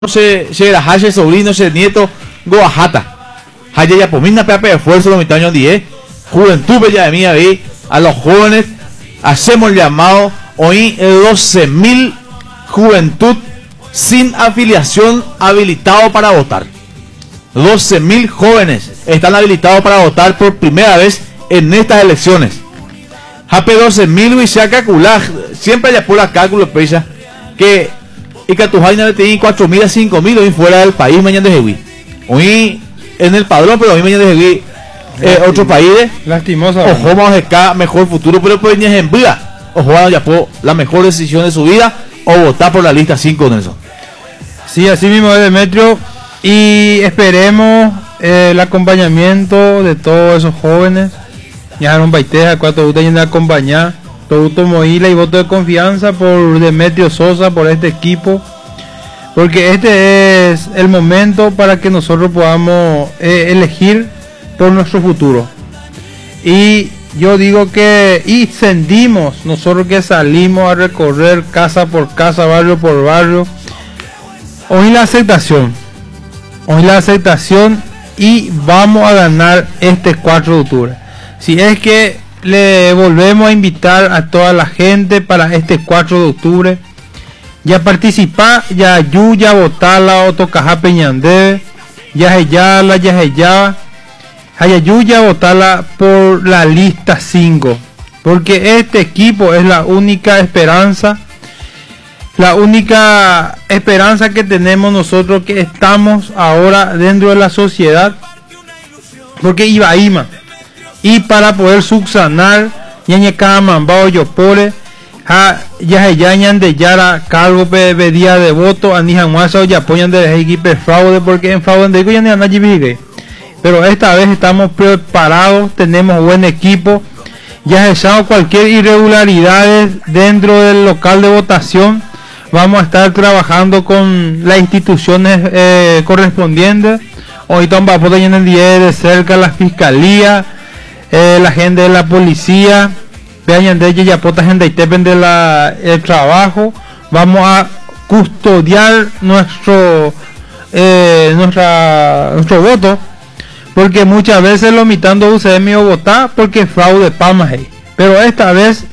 se la hache sobrino se nieto goajata haya ya pomina pepe esfuerzo los mitad años 10 juventud bella de mí ahí a los jóvenes hacemos el llamado hoy 12.000 juventud sin afiliación habilitado para votar. 12.000 jóvenes están habilitados para votar por primera vez en estas elecciones. Hape 12.000 Huichaca Culaj, siempre hay por la cálculo pesa que y que a tu jaina le tienen 4.000 a 5.000 hoy fuera del país mañana de Jehui. Hoy en el padrón, pero hoy mañana de Jehui otros países. Lastimosa. Ojo, vamos a buscar mejor futuro, pero pues ni en vida. Ojo, ya por la mejor decisión de su vida o votar por la lista 5 Nelson. Sí, así mismo es, Demetrio. Y esperemos el acompañamiento de todos esos jóvenes. Ya un baiteja, cuatro ustedes de acompañar. Todo Moila y voto de confianza por Demetrio Sosa, por este equipo. Porque este es el momento para que nosotros podamos elegir por nuestro futuro. Y yo digo que, y sentimos nosotros que salimos a recorrer casa por casa, barrio por barrio. Hoy la aceptación y vamos a ganar este 4 de octubre. Si es que le volvemos a invitar a toda la gente para este 4 de octubre, ya participar, ya yuya votarla o tocaja peñande, ya yuya votarla por la lista 5, porque este equipo es la única esperanza que tenemos nosotros que estamos ahora dentro de la sociedad, porque Ibaima y para poder subsanar ñañe cada mambao yopore ya de yara cargo de día de voto anijan muasa ya apoyan de equipo fraude porque en fraude de ya ni pero esta vez estamos preparados, tenemos buen equipo, ya echado cualquier irregularidades dentro del local de votación. Vamos a estar trabajando con las instituciones correspondientes. Hoy estamos en el día de cerca la fiscalía, la gente de la policía, vean de ella ya gente depende el trabajo. Vamos a custodiar nuestro voto, porque muchas veces lo mitando UCM o votar porque fraude palmas, pero esta vez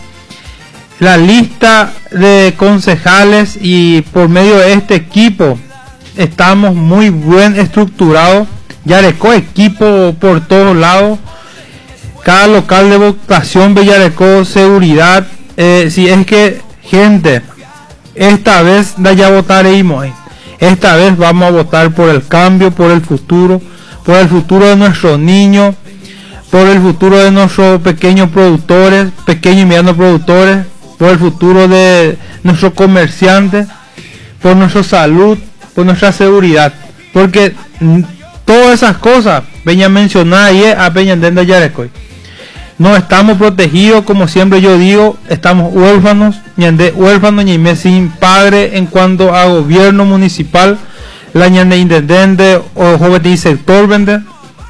la lista de concejales y por medio de este equipo estamos muy bien estructurados, ya recó equipo por todos lados, cada local de votación Bellarecó seguridad, si es que gente esta vez da ya votaremos, esta vez vamos a votar por el cambio, por el futuro de nuestros niños, por el futuro de nuestros pequeños productores, pequeños y medianos productores, por el futuro de nuestros comerciantes, por nuestra salud, por nuestra seguridad, porque todas esas cosas venía mencionar y a Peñandenda Yarecoy. No estamos protegidos, como siempre yo digo, estamos huérfanos, ni sin padre en cuanto a gobierno municipal, la ñande intendente o joven y sector vende,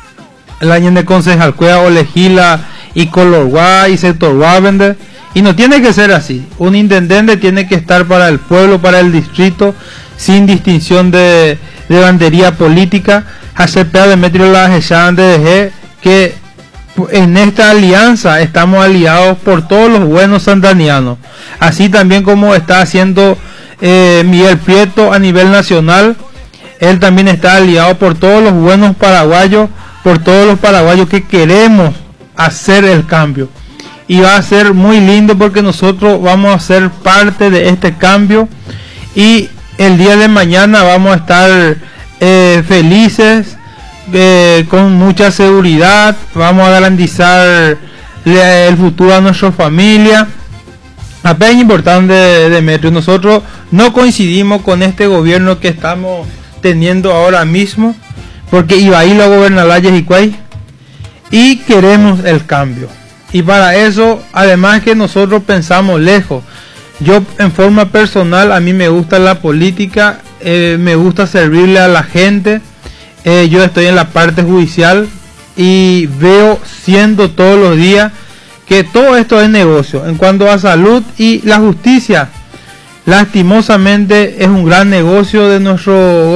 la ñande concejal cuea o legila y color y sector vende. Y no tiene que ser así. Un intendente tiene que estar para el pueblo, para el distrito, sin distinción de bandería política. Hacer de Demetrio la de que en esta alianza estamos aliados por todos los buenos santanianos. Así también como está haciendo Miguel Prieto a nivel nacional. Él también está aliado por todos los buenos paraguayos, por todos los paraguayos que queremos hacer el cambio. Y va a ser muy lindo porque nosotros vamos a ser parte de este cambio y el día de mañana vamos a estar felices, con mucha seguridad, vamos a garantizar el futuro a nuestra familia. Apenas importante Demetrio, nosotros no coincidimos con este gobierno que estamos teniendo ahora mismo, porque iba a ir a gobernar la Yejicuay y queremos el cambio. Y para eso, además que nosotros pensamos lejos. Yo en forma personal, a mí me gusta la política, me gusta servirle a la gente. Yo estoy en la parte judicial y veo siendo todos los días que todo esto es negocio. En cuanto a salud y la justicia lastimosamente es un gran negocio de nuestro